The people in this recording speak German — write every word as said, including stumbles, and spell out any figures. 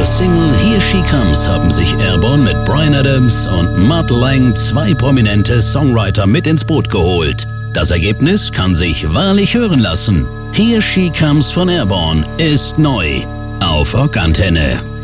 Single Here She Comes haben sich Airborne mit Bryan Adams und Mutt Lange zwei prominente Songwriter mit ins Boot geholt. Das Ergebnis kann sich wahrlich hören lassen. Here She Comes von Airborne ist neu auf Rockantenne.